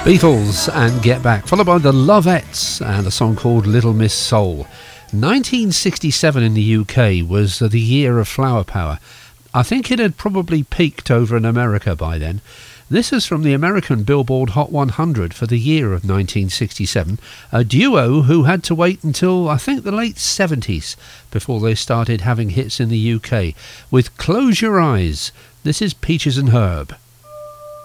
Beatles and Get Back, followed by the Lovettes and a song called Little Miss Soul. 1967 in the UK was the year of Flower Power. I think it had probably peaked over in America by then. This is from the American Billboard Hot 100 for the year of 1967, a duo who had to wait until, I think, the late 70s before they started having hits in the UK, with Close Your Eyes. This is Peaches and Herb.